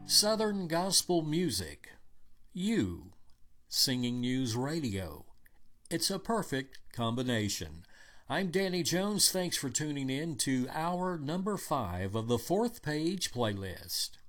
Southern gospel music. You. Singing News Radio. It's a perfect combination. I'm Danny Jones. Thanks for tuning in to hour number 5 of the Fourth Page playlist.